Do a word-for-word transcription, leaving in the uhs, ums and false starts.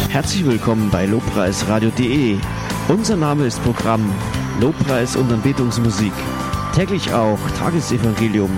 Herzlich willkommen bei lobpreisradio punkt de. Unser Name ist Programm Lobpreis und Anbetungsmusik. Täglich auch Tagesevangelium